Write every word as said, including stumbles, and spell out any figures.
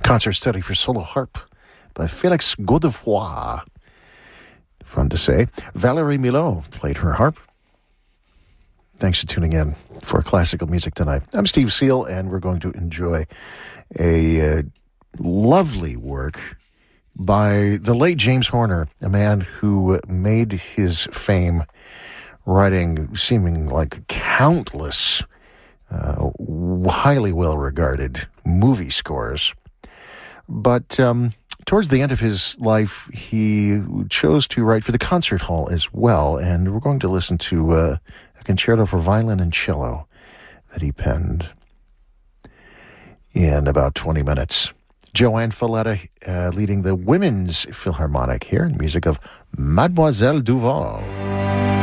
Concert study for solo harp by Félix Godefroy. Fun to say. Valérie Milhaud played her harp. Thanks for tuning in for classical music tonight. I'm Steve Seal, and we're going to enjoy a uh, lovely work by the late James Horner, a man who made his fame writing seeming like countless uh, highly well-regarded movie scores. But um, towards the end of his life, he chose to write for the concert hall as well, and we're going to listen to uh, a concerto for violin and cello that he penned in about twenty minutes. Joanne Falletta uh, leading the Women's Philharmonic here in music of Mademoiselle Duval.